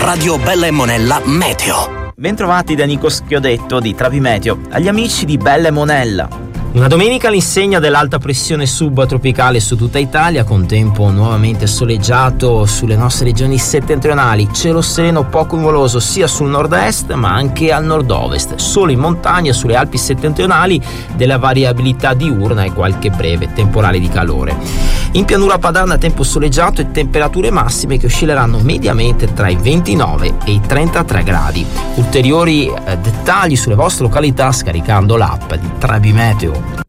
Radio Bella e Monella Meteo. Bentrovati da Nico Schiodetto di Travi Meteo. Agli amici di Bella e Monella. Una domenica all'insegna dell'alta pressione subtropicale su tutta Italia, con tempo nuovamente soleggiato sulle nostre regioni settentrionali, cielo sereno poco nuvoloso sia sul nord-est ma anche al nord-ovest, solo in montagna sulle Alpi settentrionali della variabilità diurna e qualche breve temporale di calore. In pianura padana tempo soleggiato e temperature massime che oscilleranno mediamente tra i 29 e i 33 gradi. Ulteriori dettagli sulle vostre località scaricando l'app di Travi Meteo.